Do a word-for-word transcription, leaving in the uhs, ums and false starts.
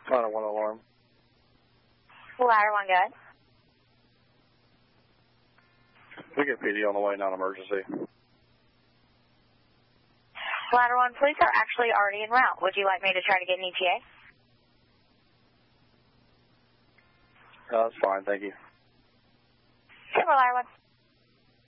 Ladder one alarm. Ladder one, go ahead. We get P D on the way, non-emergency. Ladder one, police are actually already en route. Would you like me to try to get an E T A? Uh, that's fine, thank you. Sure, Ladder one.